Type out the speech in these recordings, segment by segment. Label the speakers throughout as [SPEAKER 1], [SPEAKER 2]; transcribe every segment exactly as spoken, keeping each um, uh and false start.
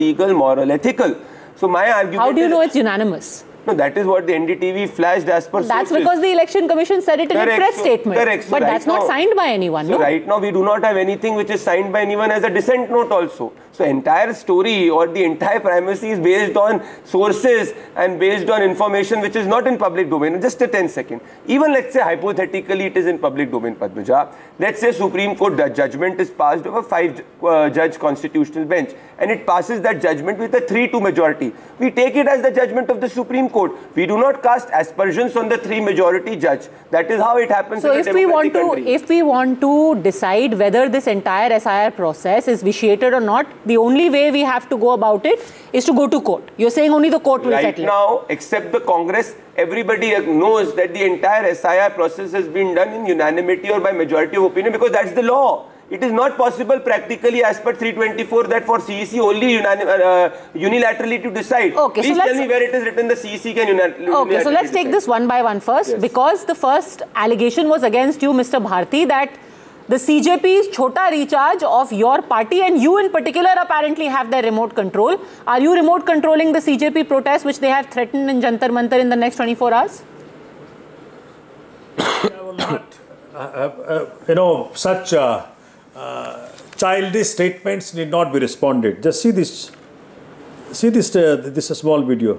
[SPEAKER 1] legal, moral, ethical. So my argument
[SPEAKER 2] How do you
[SPEAKER 1] is,
[SPEAKER 2] know it's unanimous?
[SPEAKER 1] No, that is what the N D T V flashed as per
[SPEAKER 2] That's
[SPEAKER 1] sources.
[SPEAKER 2] because the Election Commission said it in
[SPEAKER 1] Correct.
[SPEAKER 2] a press
[SPEAKER 1] So,
[SPEAKER 2] statement.
[SPEAKER 1] correct. So
[SPEAKER 2] but
[SPEAKER 1] right
[SPEAKER 2] that's
[SPEAKER 1] now,
[SPEAKER 2] not signed by anyone,
[SPEAKER 1] so
[SPEAKER 2] no?
[SPEAKER 1] right now we do not have anything which is signed by anyone as a dissent note also. So entire story or the entire primacy is based on sources and based on information which is not in public domain. Just a ten second. Even let's say hypothetically it is in public domain, Padmaja. Let's say Supreme Court judgment is passed over five uh, judge constitutional bench and it passes that judgment with a three two majority. We take it as the judgment of the Supreme Court. We do not cast aspersions on the three majority judge. That is how it happens
[SPEAKER 2] So
[SPEAKER 1] in
[SPEAKER 2] if
[SPEAKER 1] a
[SPEAKER 2] we want
[SPEAKER 1] democratic
[SPEAKER 2] to,
[SPEAKER 1] country.
[SPEAKER 2] if we want to decide whether this entire S I R process is vitiated or not, the only way we have to go about it is to go to court. You're saying only the court will
[SPEAKER 1] Right
[SPEAKER 2] settle it.
[SPEAKER 1] now, except the Congress, everybody knows that the entire S I R process has been done in unanimity or by majority of opinion because that's the law. It is not possible practically as per three twenty-four that for C E C only uh, unilaterally to decide.
[SPEAKER 2] Okay,
[SPEAKER 1] Please
[SPEAKER 2] so
[SPEAKER 1] tell me where it is written the C E C can unilaterally
[SPEAKER 2] Okay, so let's take
[SPEAKER 1] decide.
[SPEAKER 2] this one by one first.
[SPEAKER 1] Yes.
[SPEAKER 2] Because the first allegation was against you, Mister Bharti, that the C J P is chota recharge of your party and you in particular apparently have their remote control. Are you remote controlling the C J P protests which they have threatened in Jantar Mantar in the next twenty-four hours?
[SPEAKER 3] I will not, uh, uh, you know, such uh, uh, childish statements need not be responded. Just see this, see this, uh, this is a small video.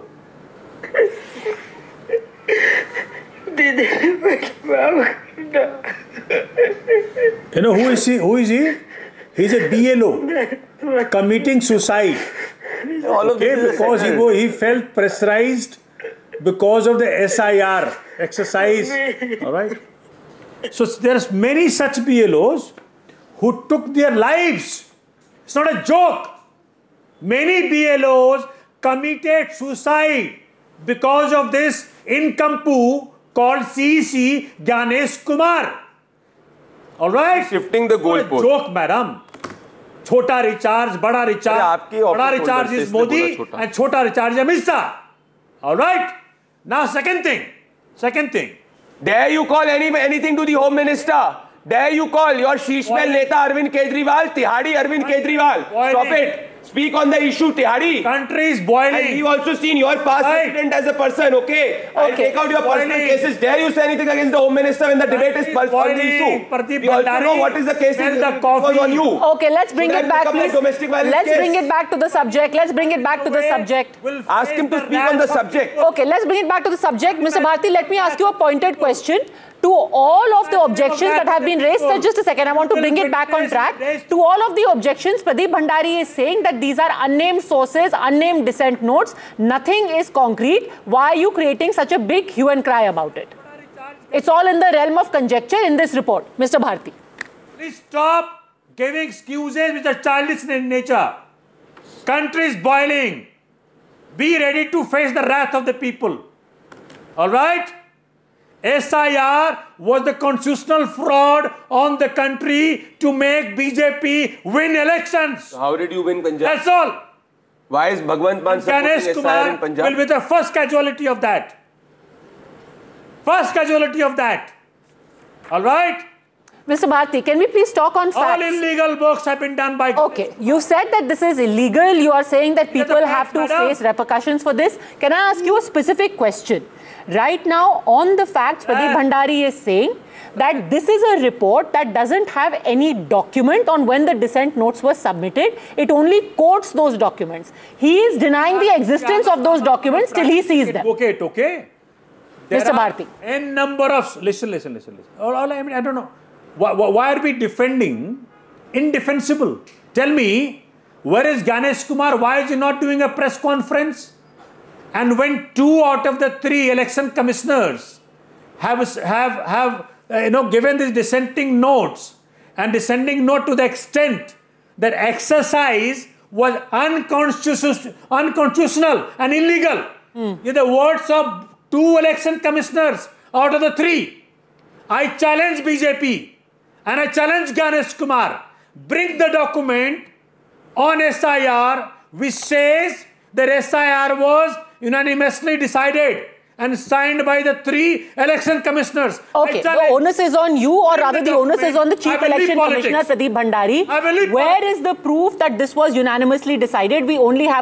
[SPEAKER 3] You know who is he? Who is he? He's a B L O committing suicide.
[SPEAKER 1] All of
[SPEAKER 3] Okay,
[SPEAKER 1] this is
[SPEAKER 3] because he,
[SPEAKER 1] settled.
[SPEAKER 3] go, he felt pressurized because of the S I R exercise. All right. So there's many such B L Os who took their lives. It's not a joke. Many B L Os committed suicide because of this incompu called C E C Ganesh Kumar. All right.
[SPEAKER 1] Shifting the
[SPEAKER 3] It's not a
[SPEAKER 1] goalpost.
[SPEAKER 3] joke, madam. Chota recharge, bada recharge.
[SPEAKER 1] आपके
[SPEAKER 3] Bada
[SPEAKER 1] office
[SPEAKER 3] recharge
[SPEAKER 1] holder
[SPEAKER 3] is
[SPEAKER 1] से
[SPEAKER 3] Modi
[SPEAKER 1] इसने बोला छोटा.
[SPEAKER 3] and chota recharge is Amit Shah. All right. Now, second thing. Second thing.
[SPEAKER 1] Dare you call any, anything to the Home Minister? Dare you call your Shishmel Neta Arvind Kejriwal, Tihadi Arvind Kejriwal? Stop it. Speak on the issue, Tihadi.
[SPEAKER 3] Country is
[SPEAKER 1] And
[SPEAKER 3] boiling.
[SPEAKER 1] we've also seen your past
[SPEAKER 3] Right.
[SPEAKER 1] incident as a person, okay? I'll
[SPEAKER 2] Okay.
[SPEAKER 1] take out your personal
[SPEAKER 3] Boiling.
[SPEAKER 1] cases. Dare you say anything against the Home Minister when the debate is pers- on the issue?
[SPEAKER 3] Pradeep
[SPEAKER 1] We also
[SPEAKER 3] Bhandari
[SPEAKER 1] know what is the case
[SPEAKER 3] smelled
[SPEAKER 1] in-
[SPEAKER 3] the
[SPEAKER 1] it was
[SPEAKER 3] coffee.
[SPEAKER 1] on you.
[SPEAKER 2] Okay, let's bring
[SPEAKER 1] So
[SPEAKER 2] it
[SPEAKER 1] that
[SPEAKER 2] back,
[SPEAKER 1] become a
[SPEAKER 2] please.
[SPEAKER 1] domestic violence
[SPEAKER 2] Let's
[SPEAKER 1] case.
[SPEAKER 2] bring it back to the subject. Let's bring it back to the subject.
[SPEAKER 3] Will
[SPEAKER 1] Ask
[SPEAKER 3] face
[SPEAKER 1] him to
[SPEAKER 3] the
[SPEAKER 1] speak on the
[SPEAKER 3] wrath of
[SPEAKER 1] subject.
[SPEAKER 3] people.
[SPEAKER 2] Okay, let's bring it back to the subject. Mister Bharti, let me ask you a pointed question. To all of the objections that have been raised, sir, just a second, I want to bring it back on track. To all of the objections, Pradeep Bhandari is saying that these are unnamed sources, unnamed dissent notes. Nothing is concrete. Why are you creating such a big hue and cry about it? It's all in the realm of conjecture in this report. Mister Bharti.
[SPEAKER 3] Please stop giving excuses which are childish in nature. Country is boiling. Be ready to face the wrath of the people. All right? S I R was the constitutional fraud on the country to make B J P win elections.
[SPEAKER 1] How did you win Punjab?
[SPEAKER 3] That's all.
[SPEAKER 1] Why is Bhagwant Mann supporting
[SPEAKER 3] Ganesh
[SPEAKER 1] S I R in
[SPEAKER 3] Kumar will
[SPEAKER 1] Punjab?
[SPEAKER 3] be the first casualty of that. First casualty of that. All right?
[SPEAKER 2] Mister Bharti, can we please talk on
[SPEAKER 3] All
[SPEAKER 2] facts?
[SPEAKER 3] illegal works have been done by...
[SPEAKER 2] Okay, you said that this is illegal. You are saying that
[SPEAKER 3] These are the
[SPEAKER 2] people
[SPEAKER 3] facts,
[SPEAKER 2] have to
[SPEAKER 3] madam.
[SPEAKER 2] face repercussions for this. Can I ask you a specific question? Right now, on the facts, Pradeep
[SPEAKER 3] Ah.
[SPEAKER 2] Bhandari is saying that this is a report that doesn't have any document on when the dissent notes were submitted. It only quotes those documents. He is denying the existence of those documents till he sees them.
[SPEAKER 3] Okay, it okay. There
[SPEAKER 2] Mister
[SPEAKER 3] are
[SPEAKER 2] Bharti.
[SPEAKER 3] N number of... Listen, listen, listen, listen. All, all, I mean, I don't know. Why, why why are we defending indefensible? Tell me, where is Ganesh Kumar? Why is he not doing a press conference? And when two out of the three election commissioners have, have, have uh, you know, given these dissenting notes, and dissenting note to the extent that exercise was unconstitutional, unconstitutional and illegal. Mm. In the words of two election commissioners out of the three, I challenge B J P and I challenge Ganesh Kumar. Bring the document on S I R which says that S I R was unanimously decided and signed by the three election commissioners.
[SPEAKER 2] Okay, the onus is on you, or rather the onus is on the Chief Election Commissioner, Pradeep Bhandari. Where is the proof that this was unanimously decided? We only have